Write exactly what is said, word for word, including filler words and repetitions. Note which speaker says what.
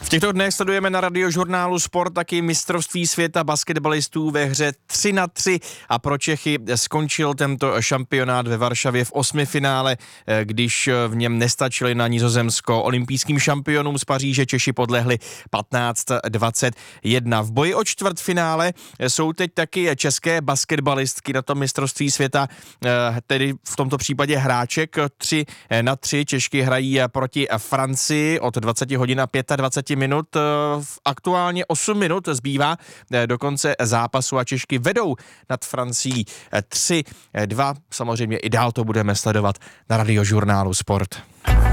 Speaker 1: V těchto dnech sledujeme na Radiožurnálu Sport taky mistrovství světa basketbalistů ve hře tři na tři a pro Čechy skončil tento šampionát ve Varšavě v osmifinále, když v něm nestačili na Nizozemsko. Olympijským šampionům z Paříže Češi podlehli patnáct dvacet jedna. V boji o čtvrtfinále jsou teď taky české basketbalistky na tom mistrovství světa, tedy v tomto případě hráček tři na tři. Češky hrají proti Francii od dvacet hodin a dvacet pět minut. Aktuálně osm minut zbývá do konce zápasu a Češky vedou nad Francií tři dva. Samozřejmě i dál to budeme sledovat na Radiožurnálu Sport.